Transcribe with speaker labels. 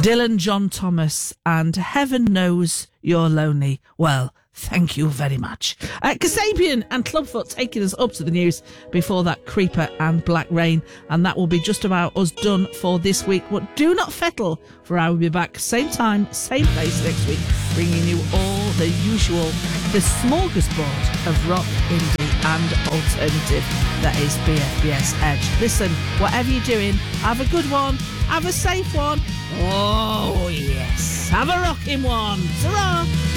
Speaker 1: Dylan John Thomas and Heaven Knows You're Lonely. Well, thank you very much. Kasabian and Clubfoot taking us up to the news before that, Creeper and Black Rain. And that will be just about us done for this week. But do not fettle, for I will be back same time, same place next week, bringing you all the usual, the smorgasbord of rock, indie and alternative. That is BFBS Edge. Listen, whatever you're doing, have a good one, have a safe one. Oh yes, have a rocking one. Ta-ra!